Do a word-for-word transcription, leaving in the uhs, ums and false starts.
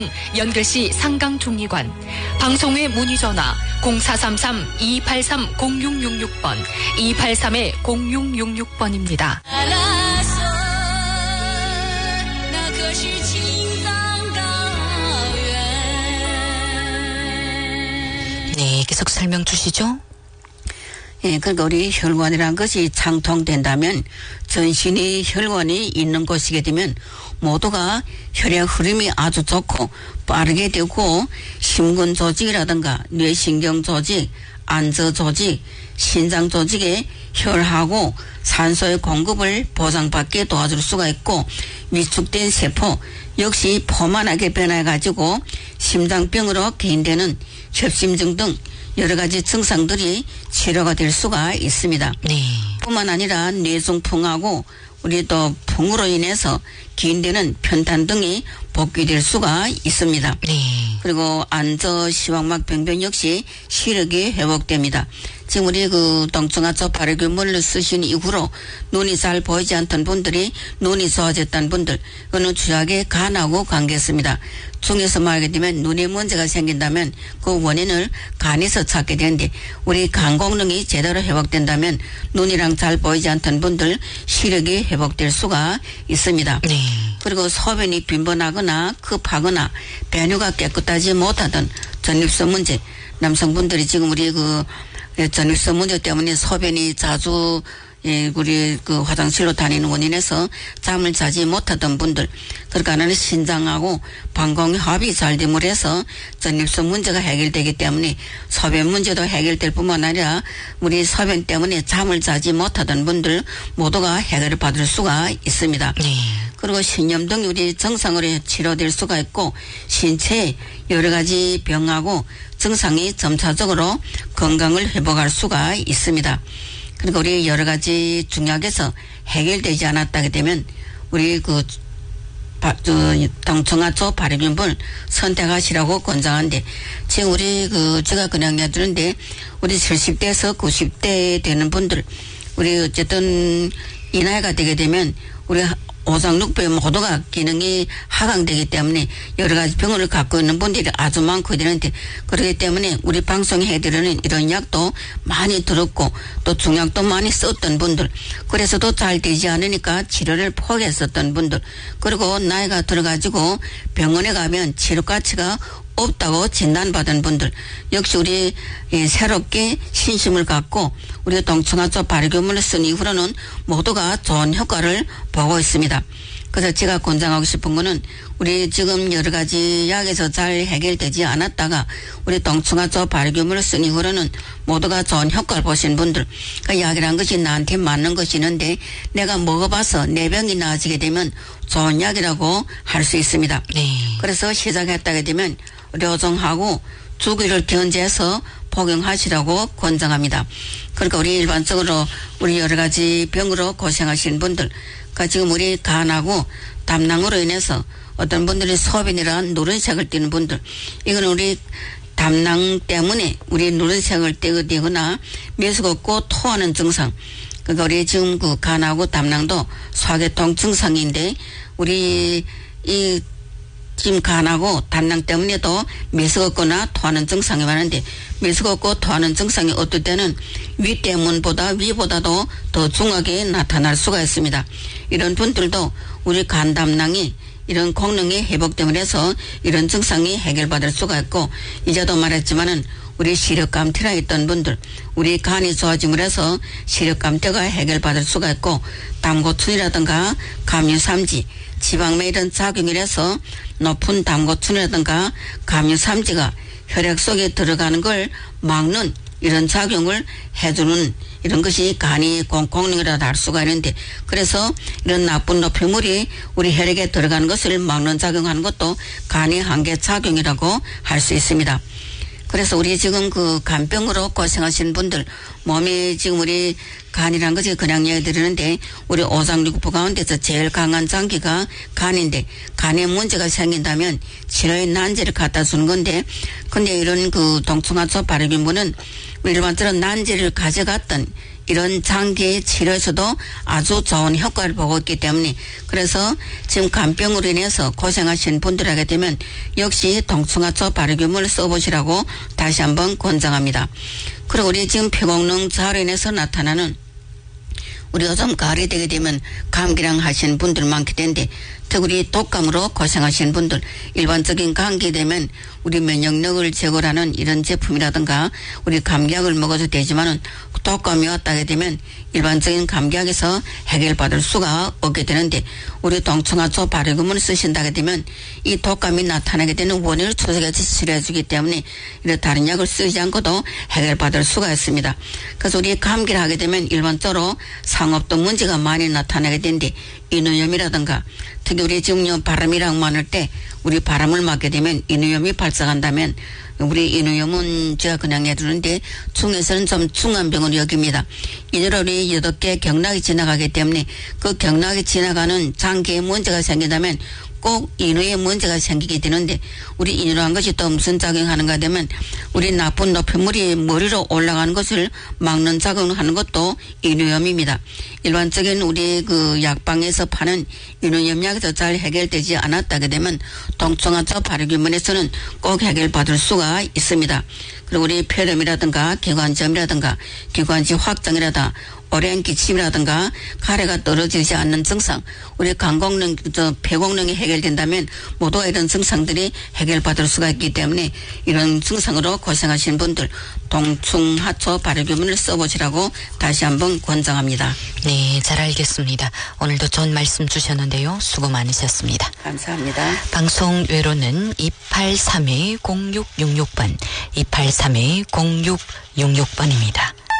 연결시 상강종리관 방송회 문의전화 공사삼삼 이팔삼 공육육육 번 이팔삼 공육육육 번입니다. 네, 계속 설명 주시죠. 예, 그러니까 우리 혈관이라는 것이 창통된다면 전신이 혈관이 있는 곳이게 되면 모두가 혈액 흐름이 아주 좋고 빠르게 되고 심근 조직이라든가 뇌신경 조직, 안저 조직, 신장 조직에 혈하고 산소의 공급을 보장받게 도와줄 수가 있고 위축된 세포 역시 포만하게 변해가지고 심장병으로 개인되는 협심증 등 여러 가지 증상들이 치료가 될 수가 있습니다. 네. 뿐만 아니라 뇌중풍하고 우리 또 풍으로 인해서 기인되는 편탄 등이 복귀될 수가 있습니다. 네. 그리고 안저 시황막 병변 역시 시력이 회복됩니다. 지금 우리 그 동청하초 발효균물을 쓰신 이후로 눈이 잘 보이지 않던 분들이 눈이 좋아졌다는 분들, 그거는 주약의 간하고 관계있습니다. 중에서 말하게 되면 눈에 문제가 생긴다면 그 원인을 간에서 찾게 되는데 우리 간功能이 제대로 회복된다면 눈이랑 잘 보이지 않던 분들 시력이 회복될 수가 있습니다. 네. 그리고 소변이 빈번하거나 급하거나 배뇨가 깨끗하지 못하던 전립선 문제, 남성분들이 지금 우리 그 전립선 문제 때문에 소변이 자주 예, 우리 그 화장실로 다니는 원인에서 잠을 자지 못하던 분들, 그러니까 나는 신장하고 방광 합이 잘 됨으로 해서 전립선 문제가 해결되기 때문에 소변 문제도 해결될 뿐만 아니라 우리 소변 때문에 잠을 자지 못하던 분들 모두가 해결을 받을 수가 있습니다. 네. 그리고 신염 등 우리 정상으로 치료될 수가 있고 신체의 여러 가지 병하고 증상이 점차적으로 건강을 회복할 수가 있습니다. 그리고 우리 여러 가지 중약에서 해결되지 않았다게 되면 우리 그 동청하초 발효균물 선택하시라고 권장하는데 지금 우리 그 제가 그냥 해드는데 우리 칠십 대에서 구십 대 되는 분들 우리 어쨌든 이 나이가 되게 되면 우리 오장육부의 모두가 기능이 하강되기 때문에 여러 가지 병을 갖고 있는 분들이 아주 많고 이러는데 그렇기 때문에 우리 방송에 해드리는 이런 약도 많이 들었고 또 중약도 많이 썼던 분들 그래서도 잘 되지 않으니까 치료를 포기했었던 분들 그리고 나이가 들어가지고 병원에 가면 치료 가치가 없다고 진단받은 분들 역시 우리 새롭게 신심을 갖고 우리 동청하초 발효균물을 쓴 이후로는 모두가 좋은 효과를 보고 있습니다. 그래서 제가 권장하고 싶은 거는 우리 지금 여러 가지 약에서 잘 해결되지 않았다가 우리 동청하초 발효균물을 쓴 이후로는 모두가 좋은 효과를 보신 분들 그 약이라는 것이 나한테 맞는 것이 있는데 내가 먹어봐서 내 병이 나아지게 되면 좋은 약이라고 할 수 있습니다. 네. 그래서 시작했다게 되면 료정하고 주기를 견제해서 복용하시라고 권장합니다. 그러니까 우리 일반적으로 우리 여러 가지 병으로 고생하시는 분들, 그러니까 지금 우리 간하고 담낭으로 인해서 어떤 분들이 소변이란 누른색을 띠는 분들, 이건 우리 담낭 때문에 우리 누른색을 띠게 되거나 매수가 없고 토하는 증상. 그러니까 우리 지금 그 간하고 담낭도 소화계통 증상인데 우리 이 지금 간하고 담낭 때문에도 매수가 없거나 토하는 증상이 많은데 매수가 없고 토하는 증상이 어떨 때는 위 때문보다 위보다도 더 중하게 나타날 수가 있습니다. 이런 분들도 우리 간 담낭이 이런功能이 회복됨을 해서 이런 증상이 해결받을 수가 있고 이제도 말했지만은 우리 시력감퇴라 있던 분들 우리 간이 좋아짐을 해서 시력감퇴가 해결받을 수가 있고 담고춘이라든가 감유삼지 지방매 이런 작용이라서 높은 담고춘이라든가 감유삼지가 혈액 속에 들어가는 걸 막는 이런 작용을 해주는 이런 것이 간이 공공능이라도 할 수가 있는데 그래서 이런 나쁜 노폐물이 우리 혈액에 들어가는 것을 막는 작용하는 것도 간의 한계 작용이라고 할 수 있습니다. 그래서 우리 지금 그 간병으로 고생하시는 분들 몸에 지금 우리 간이라는 것이 그냥 얘기 드리는데 우리 오장육부 가운데서 제일 강한 장기가 간인데 간에 문제가 생긴다면 치료의 난제를 갖다 주는 건데 근데 이런 그 동청하초 발효균물은 일반적으로 난제를 가져갔던 이런 장기 치료에서도 아주 좋은 효과를 보고 있기 때문에 그래서 지금 간병으로 인해서 고생하시는 분들에게 되면 역시 동충하초 발효균을 써보시라고 다시 한번 권장합니다. 그리고 우리 지금 폐공능 저하로 인해서 나타나는 우리 요즘 가을이 되게 되면 감기랑 하시는 분들 많게 되는데 특히 독감으로 고생하시는 분들 일반적인 감기 되면 우리 면역력을 제거하는 이런 제품이라든가 우리 감기약을 먹어도 되지만은 독감이 왔다게 되면 일반적인 감기약에서 해결받을 수가 없게 되는데 우리 동충하초 발효금을 쓰신다게 되면 이 독감이 나타나게 되는 원인을 초석에서 치료해 주기 때문에 이런 다른 약을 쓰지 않고도 해결받을 수가 있습니다. 그래서 우리 감기를 하게 되면 일반적으로 상업동 문제가 많이 나타나게 되는데 인후염이라든가 특히 우리 지금 바람이랑 많을 때 우리 바람을 맞게 되면 인후염이 발생한다면 우리 인후염은 제가 그냥 해두는데 중에서는 좀 중한 병으로 여깁니다. 이들이 여덟 개 경락이 지나가기 때문에 그 경락이 지나가는 장기에 문제가 생긴다면 꼭 인후에 문제가 생기게 되는데 우리 인후라는 것이 또 무슨 작용하는가 되면 우리 나쁜 노폐물이 머리로 올라가는 것을 막는 작용을 하는 것도 인후염입니다. 일반적인 우리 그 약방에서 파는 인후염약에서 잘 해결되지 않았다게 되면 동충하초 발효균문에서는 꼭 해결받을 수가 있습니다. 그리고 우리 폐렴이라든가 기관지염이라든가 기관지 확장이라든가 오랜 기침이라든가 가래가 떨어지지 않는 증상, 우리 간功능, 저 폐功능이 해결된다면 모두 이런 증상들이 해결받을 수가 있기 때문에 이런 증상으로 고생하시는 분들 동충하초 발효균을 써보시라고 다시 한번 권장합니다. 네, 잘 알겠습니다. 오늘도 좋은 말씀 주셨는데요. 수고 많으셨습니다. 감사합니다. 방송 외로는 이팔삼이 공육육육 번, 이팔삼이 공육육육 번입니다.